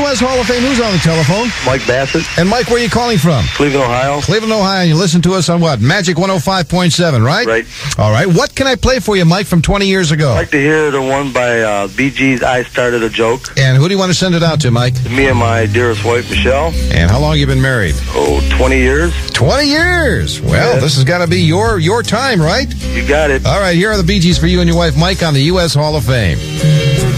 U.S. Hall of Fame. Who's on the telephone? Mike Bassett, And Mike, where are you calling from? Cleveland, Ohio. Cleveland, Ohio. And you listen to us on what? Magic 105.7, right? Right. All right. What can I play for you, Mike, from 20 years ago? I'd like to hear the one by Bee Gees, I Started a Joke. And who do you want to send it out to, Mike? Me and my dearest wife, Michelle. And how long have you been married? 20 years. 20 years. Well, Yes. this has got to be your time, right? You got it. All right. Here are the Bee Gees for you and your wife, Mike, on the U.S. Hall of Fame.